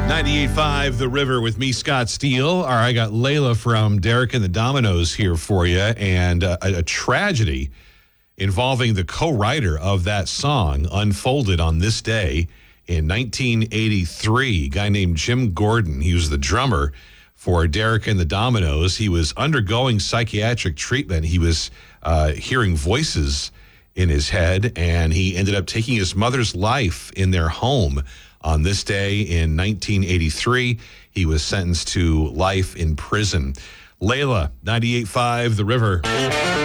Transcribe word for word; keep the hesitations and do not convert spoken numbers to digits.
ninety-eight point five The River with me, Scott Steele. All right, I got Layla from Derek and the Dominoes here for you, and uh, a, a tragedy involving the co-writer of that song unfolded on this day in nineteen eighty-three. A guy named Jim Gordon. He was the drummer for Derek and the Dominoes. He was undergoing psychiatric treatment. He was uh, hearing voices in his head, and he ended up taking his mother's life in their home on this day in nineteen eighty-three. He was sentenced to life in prison. Layla, ninety-eight point five The River.